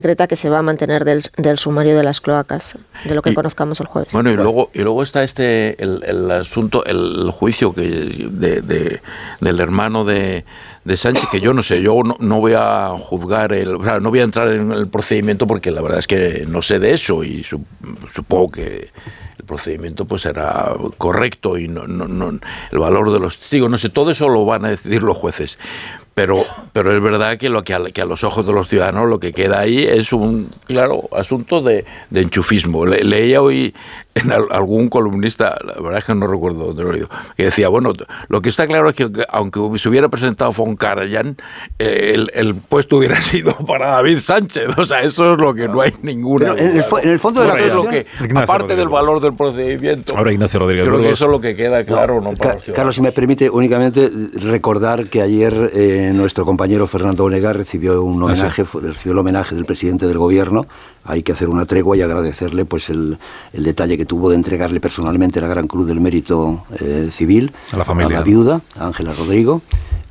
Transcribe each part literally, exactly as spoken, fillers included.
secreta que se va a mantener del, del sumario de las cloacas, de lo que y, conozcamos el jueves. Bueno, y luego y luego está este el, el asunto, el juicio que de, de del hermano de, de Sánchez, que yo no sé, yo no, no voy a juzgar, el, o sea, no voy a entrar en el procedimiento porque la verdad es que no sé de eso y su, supongo que el procedimiento pues será correcto y no, no, no el valor de los testigos, no sé, todo eso lo van a decidir los jueces. Pero, pero es verdad que lo que a, que a los ojos de los ciudadanos lo que queda ahí es un claro asunto de, de enchufismo. Le, leía hoy en al, algún columnista, la verdad es que no recuerdo dónde lo he leído, que decía, bueno, lo que está claro es que aunque se hubiera presentado von Karajan, eh, el, el puesto hubiera sido para David Sánchez. O sea, eso es lo que no hay ninguna. En el, en el fondo de la bueno, cuestión, lo que, aparte del valor del procedimiento. Ahora Ignacio Rodríguez creo Burgos. que eso es lo que queda claro. No, no para Ca- Carlos, si me permite únicamente recordar que ayer eh, nuestro compañero Fernando Onega recibió un homenaje, ¿Ah, sí? recibió el homenaje del presidente del gobierno. Hay que hacer una tregua y agradecerle pues el, el detalle que tuvo de entregarle personalmente la Gran Cruz del Mérito eh, Civil a la familia, a la viuda, a Ángela Rodrigo.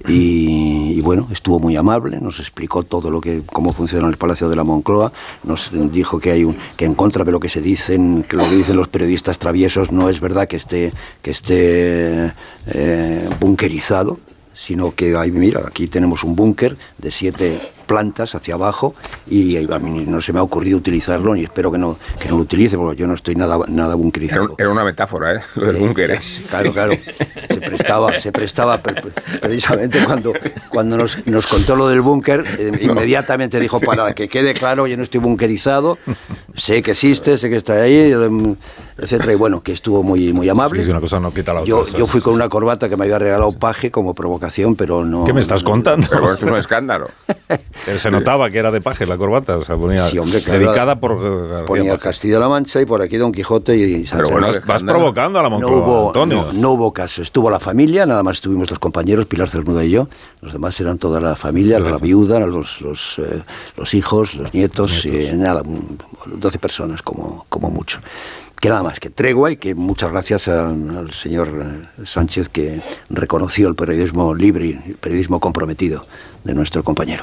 Y, y bueno, estuvo muy amable, nos explicó todo lo que cómo funciona el Palacio de la Moncloa, nos dijo que hay un que en contra de lo que se dicen, que lo que dicen los periodistas traviesos no es verdad que esté que esté eh, bunkerizado, sino que hay, mira, aquí tenemos un búnker de siete plantas hacia abajo y a mí no se me ha ocurrido utilizarlo y espero que no que no lo utilice porque yo no estoy nada nada bunkerizado. Era, era una metáfora, ¿eh? Lo del búnker, ¿eh? Claro, claro. Se prestaba, se prestaba precisamente cuando, cuando nos, nos contó lo del búnker, eh, inmediatamente dijo, para que quede claro, yo no estoy bunkerizado, sé que existe, sé que está ahí, etcétera, y bueno, que estuvo muy, muy amable. Sí, si una cosa no quita la otra. Yo, yo fui con una corbata que me había regalado Paje como provocación, pero no... ¿Qué me estás contando? Pero esto es un escándalo. Se notaba que era de Paje la corbata, o sea, ponía sí, hombre, claro, dedicada por García ponía Paje. Castilla-La Mancha y por aquí Don Quijote y Sánchez. Pero bueno, vas, vas provocando a la Moncloa, no hubo, Antonio. No, no hubo caso, estuvo la familia, nada más estuvimos los compañeros, Pilar Cernuda y yo, los demás eran toda la familia, claro. La viuda, los, los, eh, los hijos, los nietos, nietos. Eh, nada, doce personas como, como mucho. Que nada más, que tregua y que muchas gracias a, al señor Sánchez que reconoció el periodismo libre y el periodismo comprometido de nuestro compañero.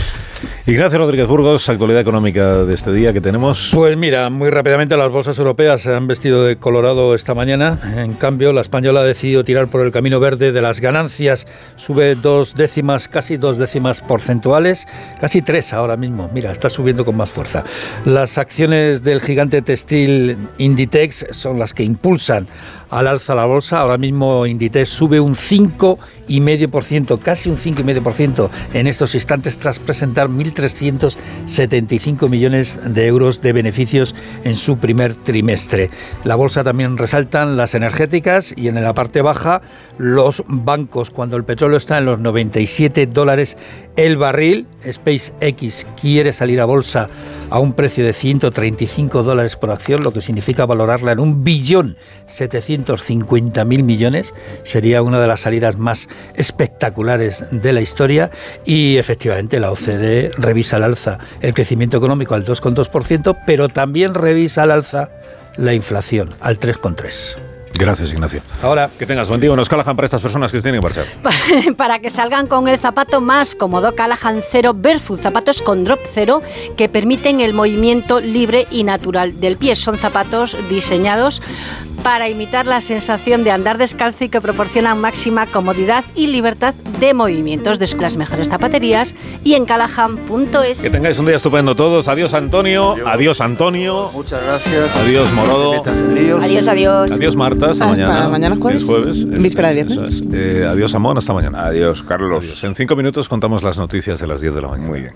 Ignacio Rodríguez Burgos, actualidad económica de este día que tenemos. Pues mira, muy rápidamente las bolsas europeas se han vestido de colorado esta mañana. En cambio, la española ha decidido tirar por el camino verde de las ganancias. Sube dos décimas, casi dos décimas porcentuales, casi tres ahora mismo. Mira, está subiendo con más fuerza. Las acciones del gigante textil Inditex son las que impulsan al alza la bolsa. Ahora mismo Inditex sube un cinco coma cinco por ciento, casi un cinco coma cinco por ciento en estos instantes tras presentar mil trescientos setenta y cinco millones de euros de beneficios en su primer trimestre. La bolsa también resaltan las energéticas y en la parte baja los bancos. Cuando el petróleo está en los noventa y siete dólares el barril, SpaceX quiere salir a bolsa a un precio de ciento treinta y cinco dólares por acción, lo que significa valorarla en un billón setecientos cincuenta mil millones. Sería una de las salidas más espectaculares de la historia y efectivamente la O C D E revisa al alza el crecimiento económico al dos coma dos por ciento, pero también revisa al alza la inflación al tres coma tres por ciento. Gracias, Ignacio. Ahora, que tengas buen día. Unos Callahan para estas personas que se tienen que marchar. Para que salgan con el zapato más cómodo, Callahan Zero Barefoot, zapatos con drop cero que permiten el movimiento libre y natural del pie. Son zapatos diseñados para imitar la sensación de andar descalzo y que proporcionan máxima comodidad y libertad de movimientos. De las mejores zapaterías y en callahan punto es. Que tengáis un día estupendo todos. Adiós, Antonio. Adiós, adiós Antonio. Muchas gracias. Adiós, Morodo. Adiós, adiós. Adiós, Marta. Hasta, hasta mañana. mañana jueves. Es jueves. Víspera de viernes. Eh, adiós, Amón. Hasta mañana. Adiós, Carlos. Adiós. En cinco minutos contamos las noticias de las diez de la mañana. Muy bien.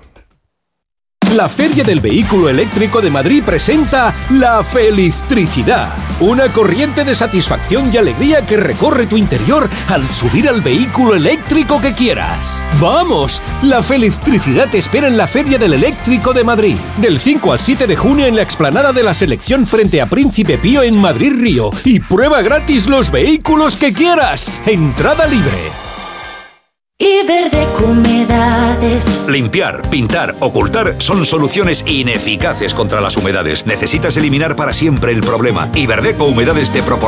La Feria del Vehículo Eléctrico de Madrid presenta La Felistricidad, una corriente de satisfacción y alegría que recorre tu interior al subir al vehículo eléctrico que quieras. ¡Vamos! La Felistricidad te espera en la Feria del Eléctrico de Madrid, del cinco al siete de junio en la explanada de la Selección frente a Príncipe Pío en Madrid Río. Y prueba gratis los vehículos que quieras. Entrada libre. Iberdeco Humedades. Limpiar, pintar, ocultar son soluciones ineficaces contra las humedades. Necesitas eliminar para siempre el problema. Iberdeco Humedades te proporciona